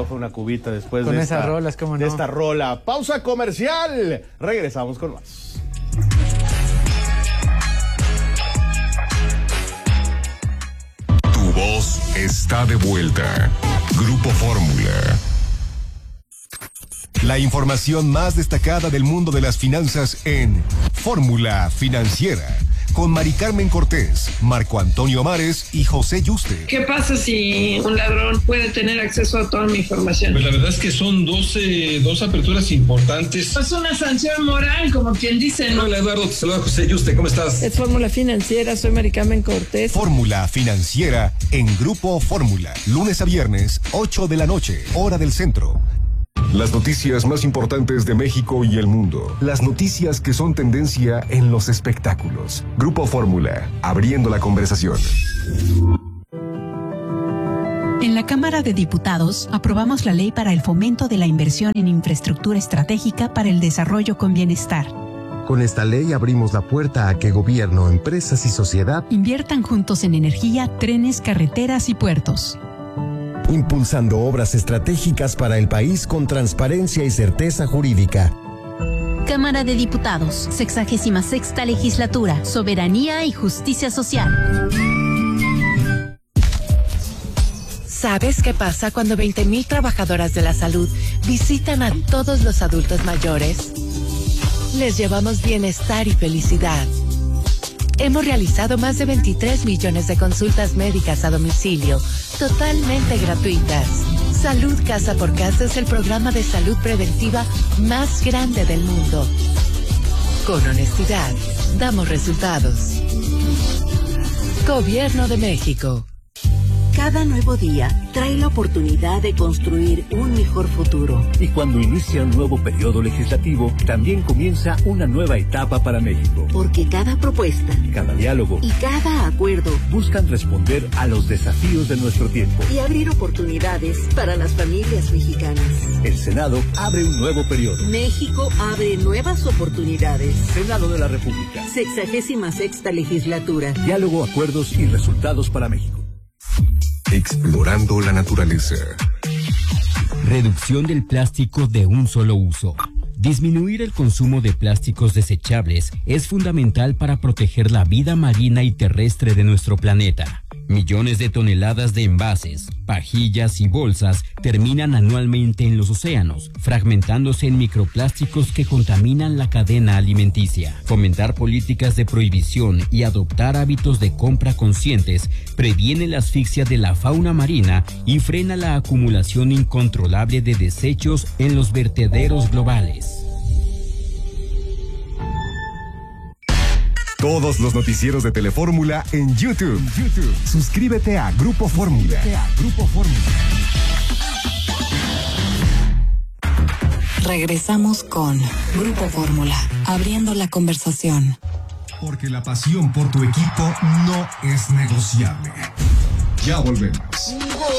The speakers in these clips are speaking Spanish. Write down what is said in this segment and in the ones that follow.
antoja una cubita después con de esas rolas, ¿cómo no? De esta rola. Pausa comercial. Regresamos con más. Tu voz está de vuelta. Grupo Fórmula. La información más destacada del mundo de las finanzas en Fórmula Financiera, con Mari Carmen Cortés, Marco Antonio Mares y José Yuste. ¿Qué pasa si un ladrón puede tener acceso a toda mi información? Pues la verdad es que son dos aperturas importantes. Es una sanción moral, como quien dice, ¿no? Hola Eduardo, te saluda José Yuste, ¿cómo estás? Es Fórmula Financiera, soy Mari Carmen Cortés. Fórmula Financiera en Grupo Fórmula, lunes a viernes, 8 de la noche, hora del centro. Las noticias más importantes de México y el mundo. Las noticias que son tendencia en los espectáculos. Grupo Fórmula, abriendo la conversación. En la Cámara de Diputados aprobamos la ley para el fomento de la inversión en infraestructura estratégica para el desarrollo con bienestar. Con esta ley abrimos la puerta a que gobierno, empresas y sociedad inviertan juntos en energía, trenes, carreteras y puertos. Impulsando obras estratégicas para el país con transparencia y certeza jurídica. Cámara de Diputados, 66ª Legislatura, Soberanía y Justicia Social. ¿Sabes qué pasa cuando 20,000 trabajadoras de la salud visitan a todos los adultos mayores? Les llevamos bienestar y felicidad. Hemos realizado más de 23 millones de consultas médicas a domicilio, totalmente gratuitas. Salud Casa por Casa es el programa de salud preventiva más grande del mundo. Con honestidad, damos resultados. Gobierno de México. Cada nuevo día trae la oportunidad de construir un mejor futuro. Y cuando inicia un nuevo periodo legislativo, también comienza una nueva etapa para México. Porque cada propuesta, cada diálogo y cada acuerdo buscan responder a los desafíos de nuestro tiempo y abrir oportunidades para las familias mexicanas. El Senado abre un nuevo periodo. México abre nuevas oportunidades. Senado de la República. 66ª Legislatura. Diálogo, acuerdos y resultados para México. Explorando la naturaleza. Reducción del plástico de un solo uso. Disminuir el consumo de plásticos desechables es fundamental para proteger la vida marina y terrestre de nuestro planeta. Millones de toneladas de envases, pajillas y bolsas terminan anualmente en los océanos, fragmentándose en microplásticos que contaminan la cadena alimenticia. Fomentar políticas de prohibición y adoptar hábitos de compra conscientes previene la asfixia de la fauna marina y frena la acumulación incontrolable de desechos en los vertederos globales. Todos los noticieros de Telefórmula en YouTube. Suscríbete a Grupo Fórmula. Regresamos con Grupo Fórmula, abriendo la conversación. Porque la pasión por tu equipo no es negociable. Ya volvemos.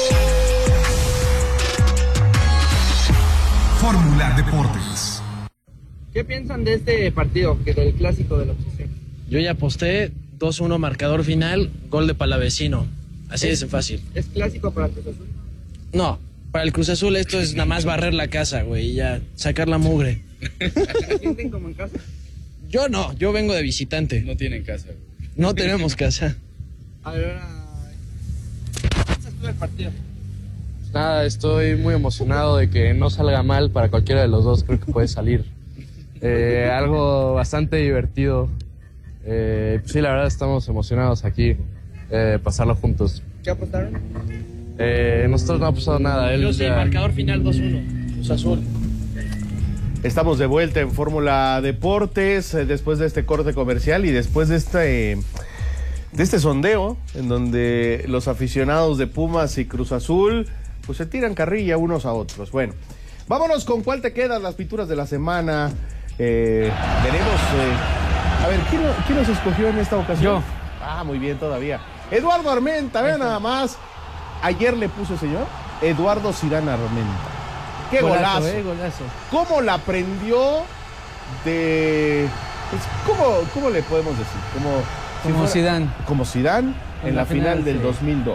Fórmula Deportes. ¿Qué piensan de este partido, que del clásico de la obsesión? Yo ya aposté 2-1 marcador final, gol de Palavecino. Así es fácil. ¿Es clásico para Cruz Azul? No, para el Cruz Azul esto es nada más barrer la casa, güey, y ya sacar la mugre. ¿Se sienten como en casa? Yo no, yo vengo de visitante. No tienen casa. No tenemos casa. A ver, ahora, ¿qué piensas tú del partido? Nada, estoy muy emocionado de que no salga mal para cualquiera de los dos, creo que puede salir. Algo bastante divertido. Sí, la verdad estamos emocionados aquí, pasarlo juntos. ¿Qué apostaron? Nosotros no apostado nada. Yo sé, marcador final 2-1, Cruz Azul. Estamos de vuelta en Fórmula Deportes, después de este corte comercial y después de este sondeo, en donde los aficionados de Pumas y Cruz Azul pues se tiran carrilla unos a otros. Bueno, vámonos con cuál te quedas, las pinturas de la semana. Tenemos... a ver, ¿quién nos escogió en esta ocasión? Yo. Ah, muy bien todavía. Eduardo Armenta, vean nada más. Ayer le puso, señor, Eduardo Cirán Armenta. ¡Qué golazo! Golazo. ¿Cómo la prendió de... Pues, ¿cómo le podemos decir? Como Zidane. Como Zidane en la final del 2002.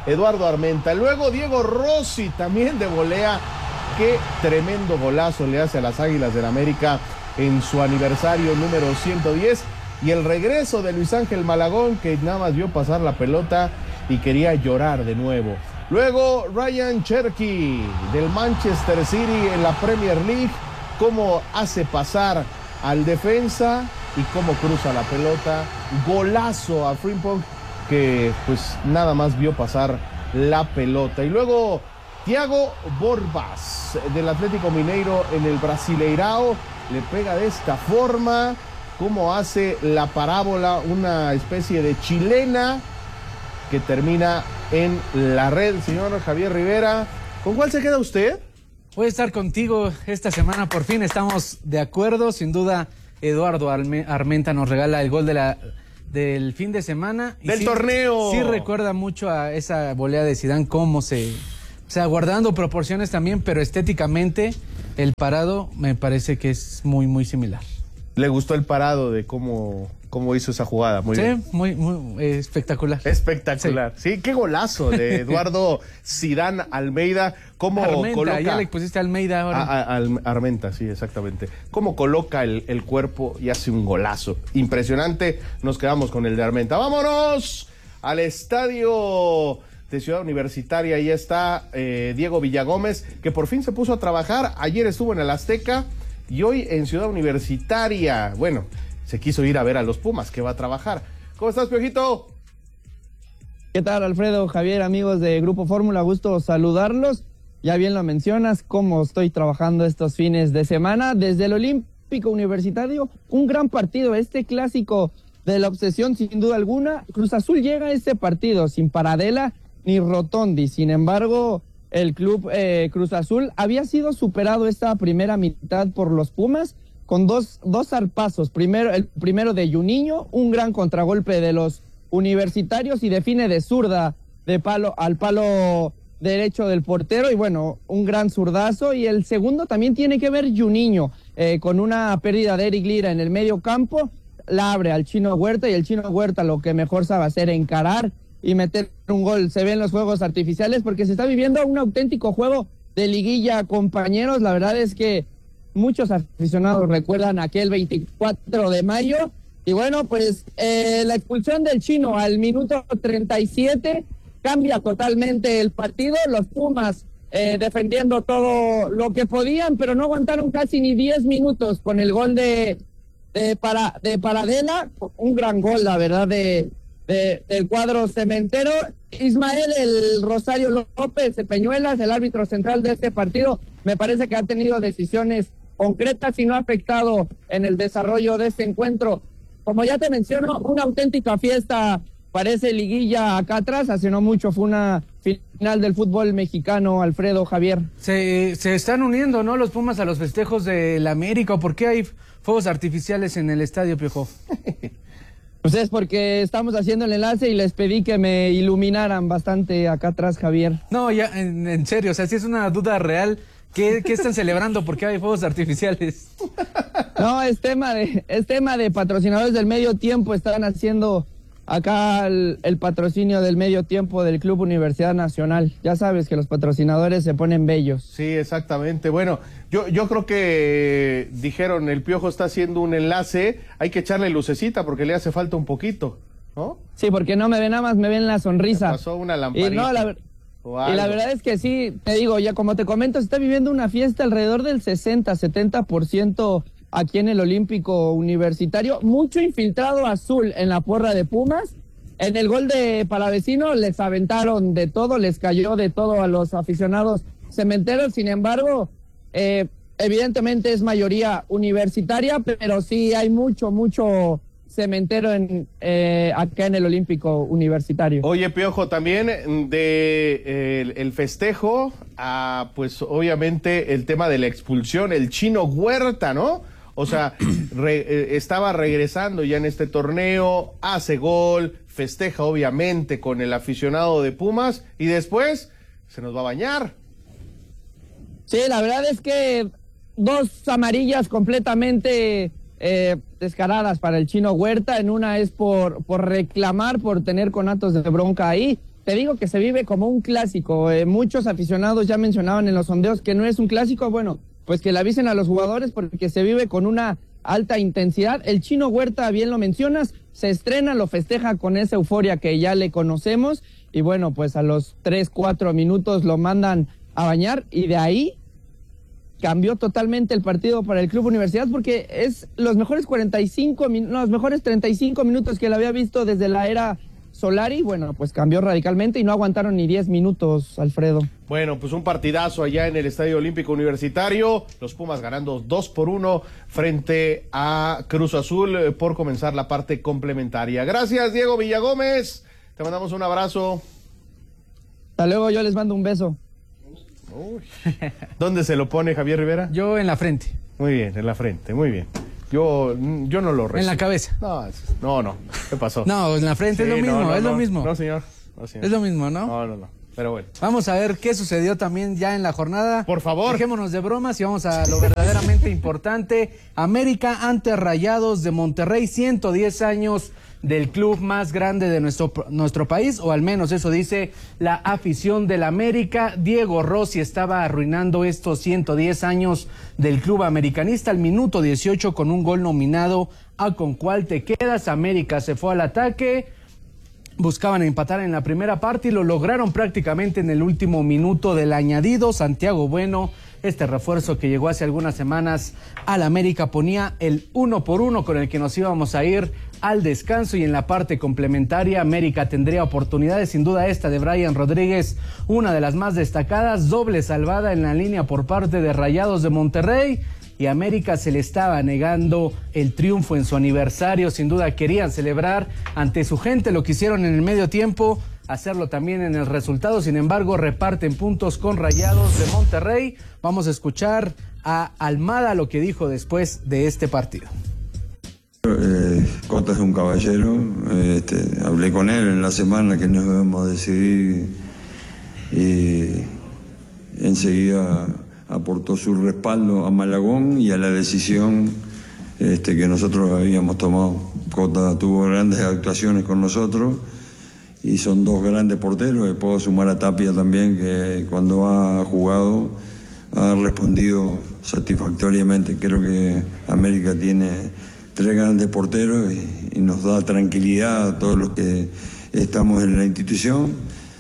Eduardo Armenta. Luego Diego Rossi también de volea. Qué tremendo golazo le hace a las Águilas del América en su aniversario número 110. Y el regreso de Luis Ángel Malagón, que nada más vio pasar la pelota y quería llorar de nuevo. Luego Ryan Cherky del Manchester City en la Premier League, cómo hace pasar al defensa y cómo cruza la pelota. Golazo a Frimpong, que pues nada más vio pasar la pelota. Y luego Thiago Borbas del Atlético Mineiro en el Brasileirao, le pega de esta forma, cómo hace la parábola, una especie de chilena que termina en la red. Señor Javier Rivera, ¿con cuál se queda usted? Voy a estar contigo esta semana, por fin estamos de acuerdo. Sin duda, Eduardo Armenta nos regala el gol del fin de semana. ¡Del torneo! Sí recuerda mucho a esa volea de Zidane, cómo o sea, guardando proporciones también, pero estéticamente el parado me parece que es muy, muy similar. ¿Le gustó el parado de cómo hizo esa jugada? Muy bien. Muy, muy espectacular. Espectacular. Sí, qué golazo de Eduardo Zidane Almeida. Cómo Armenta, coloca... ya le pusiste Almeida ahora. Armenta, sí, exactamente. Cómo coloca el cuerpo y hace un golazo. Impresionante. Nos quedamos con el de Armenta. ¡Vámonos al estadio de Ciudad Universitaria! Ahí está Diego Villagómez, que por fin se puso a trabajar. Ayer estuvo en el Azteca y hoy en Ciudad Universitaria. Bueno, se quiso ir a ver a los Pumas, que va a trabajar. ¿Cómo estás, Piojito? ¿Qué tal, Alfredo, Javier, amigos de Grupo Fórmula? Gusto saludarlos. Ya bien lo mencionas, cómo estoy trabajando estos fines de semana. Desde el Olímpico Universitario, un gran partido, este clásico de la obsesión, sin duda alguna. Cruz Azul llega a este partido sin Paradela ni Rotondi. Sin embargo, el club Cruz Azul había sido superado esta primera mitad por los Pumas con dos zarpazos. El primero de Juninho, un gran contragolpe de los universitarios y define de zurda al palo derecho del portero, y bueno, un gran zurdazo. Y el segundo también tiene que ver Juninho, con una pérdida de Eric Lira en el medio campo, la abre al Chino Huerta, y el Chino Huerta lo que mejor sabe hacer es encarar y meter un gol. Se ven los fuegos artificiales porque se está viviendo un auténtico juego de liguilla, compañeros. La verdad es que muchos aficionados recuerdan aquel 24 de mayo. Y bueno, pues la expulsión del Chino al minuto 37 cambia totalmente el partido. Los Pumas defendiendo todo lo que podían, pero no aguantaron casi ni 10 minutos con el gol de Paradela. Un gran gol, la verdad, del cuadro cementero. Ismael el Rosario López Peñuelas, el árbitro central de este partido, me parece que ha tenido decisiones concretas y no ha afectado en el desarrollo de este encuentro. Como ya te menciono, una auténtica fiesta, parece liguilla acá atrás. Hace no mucho fue una final del fútbol mexicano, Alfredo, Javier. Se están uniendo, ¿no?, los Pumas a los festejos del América. ¿Por qué hay fuegos artificiales en el estadio, Piojo? Pues es porque estamos haciendo el enlace y les pedí que me iluminaran bastante acá atrás, Javier. No, ya, en serio, o sea, si es una duda real, ¿qué están celebrando? ¿Por qué hay fuegos artificiales? No, es tema de patrocinadores del medio tiempo. Están haciendo acá el patrocinio del medio tiempo del Club Universidad Nacional. Ya sabes que los patrocinadores se ponen bellos. Sí, exactamente. Bueno, yo creo que dijeron, el Piojo está haciendo un enlace, hay que echarle lucecita porque le hace falta un poquito, ¿no? Sí, porque no me ven, nada más me ven la sonrisa. Me pasó una lamparita. Y la verdad es que sí, te digo, ya como te comento, se está viviendo una fiesta alrededor del 60-70% aquí en el Olímpico Universitario. Mucho infiltrado azul en la porra de Pumas. En el gol de Palavecino les aventaron de todo, les cayó de todo a los aficionados cementeros. Sin embargo, evidentemente es mayoría universitaria, pero sí hay mucho cementero acá en el Olímpico Universitario. Oye, Piojo, también el festejo, pues obviamente el tema de la expulsión, el Chino Huerta, ¿no? O sea, estaba regresando ya en este torneo, hace gol, festeja obviamente con el aficionado de Pumas y después se nos va a bañar. Sí, la verdad es que 2 amarillas completamente descaradas para el Chino Huerta. En una es por reclamar, por tener conatos de bronca ahí, te digo que se vive como un clásico. Muchos aficionados ya mencionaban en los sondeos que no es un clásico. Bueno, pues que le avisen a los jugadores porque se vive con una alta intensidad. El Chino Huerta, bien lo mencionas, se estrena, lo festeja con esa euforia que ya le conocemos. Y bueno, pues a los 3-4 minutos lo mandan a bañar y de ahí cambió totalmente el partido para el Club Universidad porque es los mejores 35 los mejores 35 minutos que le había visto desde la era Solari. Bueno, pues cambió radicalmente y no aguantaron ni 10 minutos, Alfredo. Bueno, pues un partidazo allá en el Estadio Olímpico Universitario, los Pumas ganando 2-1 frente a Cruz Azul por comenzar la parte complementaria. Gracias, Diego Villagómez, te mandamos un abrazo. Hasta luego, yo les mando un beso. Uy. ¿Dónde se lo pone Javier Rivera? Yo en la frente. Muy bien, en la frente, muy bien. Yo no lo recibo. En la cabeza. No. ¿Qué pasó? No, en la frente sí, es lo mismo, lo mismo. No, señor. Es lo mismo, ¿no? No. Pero bueno. Vamos a ver qué sucedió también ya en la jornada. Por favor. Dejémonos de bromas y vamos a lo verdaderamente importante. América ante Rayados de Monterrey, 110 años del club más grande de nuestro país, o al menos eso dice la afición del América. Diego Rossi estaba arruinando estos 110 años del club americanista al minuto 18 con un gol nominado a ¿con cuál te quedas? América se fue al ataque, buscaban empatar en la primera parte y lo lograron prácticamente en el último minuto del añadido. Santiago Bueno, este refuerzo que llegó hace algunas semanas al América, ponía el 1-1 con el que nos íbamos a ir al descanso, y en la parte complementaria América tendría oportunidades, sin duda esta de Brian Rodríguez, una de las más destacadas, doble salvada en la línea por parte de Rayados de Monterrey, y América se le estaba negando el triunfo en su aniversario. Sin duda querían celebrar ante su gente, lo que hicieron en el medio tiempo, hacerlo también en el resultado. Sin embargo, reparten puntos con Rayados de Monterrey. Vamos a escuchar a Almada lo que dijo después de este partido. Cota es un caballero, hablé con él en la semana que nos debemos decidir y enseguida aportó su respaldo a Malagón y a la decisión que nosotros habíamos tomado. Cota tuvo grandes actuaciones con nosotros y son dos grandes porteros. Y puedo sumar a Tapia también, que cuando ha jugado ha respondido satisfactoriamente. Creo que América tiene 3 grandes porteros y nos da tranquilidad a todos los que estamos en la institución.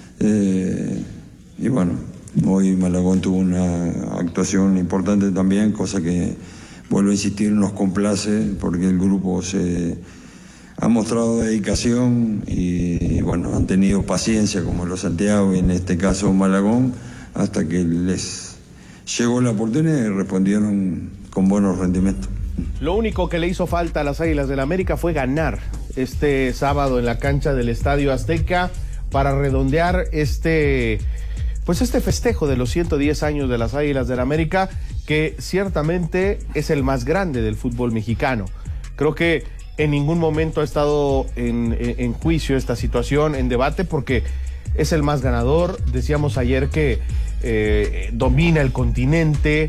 Y bueno, hoy Malagón tuvo una actuación importante también, cosa que, vuelvo a insistir, nos complace porque el grupo se ha mostrado dedicación y bueno, han tenido paciencia como los Santiago y en este caso Malagón, hasta que les llegó la oportunidad y respondieron con buenos rendimientos. Lo único que le hizo falta a las Águilas del América fue ganar este sábado en la cancha del Estadio Azteca para redondear este festejo de los 110 años de las Águilas del América, que ciertamente es el más grande del fútbol mexicano. Creo que en ningún momento ha estado en juicio esta situación, en debate, porque es el más ganador. Decíamos ayer que domina el continente,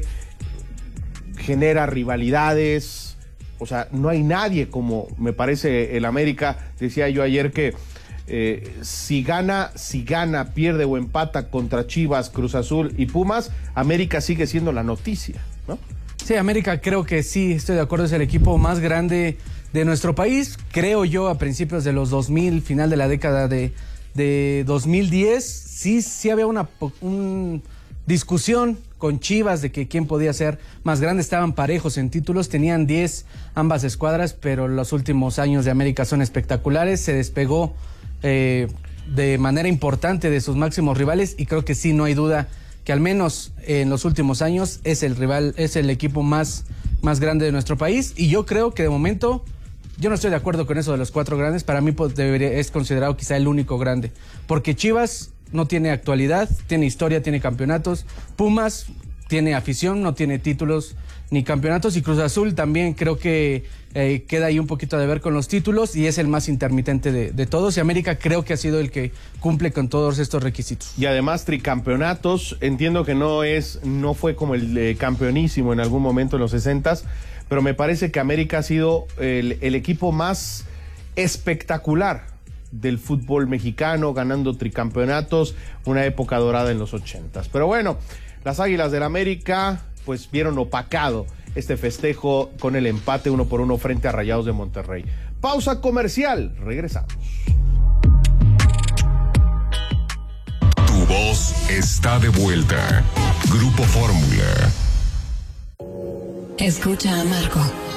genera rivalidades, o sea, no hay nadie como, me parece, el América. Decía yo ayer que si gana, pierde o empata contra Chivas, Cruz Azul y Pumas, América sigue siendo la noticia, ¿no? Sí, América creo que sí, estoy de acuerdo, es el equipo más grande de nuestro país. Creo yo a principios de los 2000, final de la década de 2010, sí había una discusión con Chivas de que quién podía ser más grande. Estaban parejos en títulos, tenían 10 ambas escuadras, pero los últimos años de América son espectaculares. Se despegó de manera importante de sus máximos rivales y creo que sí, no hay duda que al menos en los últimos años es el equipo más grande de nuestro país. Y yo creo que de momento, yo no estoy de acuerdo con eso de los 4 grandes. Para mí es considerado quizá el único grande, porque Chivas no tiene actualidad, tiene historia, tiene campeonatos. Pumas tiene afición, no tiene títulos ni campeonatos, y Cruz Azul también creo que queda ahí un poquito de ver con los títulos y es el más intermitente de todos, y América creo que ha sido el que cumple con todos estos requisitos. Y además tricampeonatos, entiendo que no fue como el campeonísimo en algún momento en los 60s, pero me parece que América ha sido el equipo más espectacular del fútbol mexicano, ganando tricampeonatos, una época dorada en los 80s. Pero bueno, las Águilas del América pues vieron opacado este festejo con el empate 1-1 frente a Rayados de Monterrey. Pausa comercial, regresamos. Tu voz está de vuelta. Grupo Fórmula. Escucha a Marco.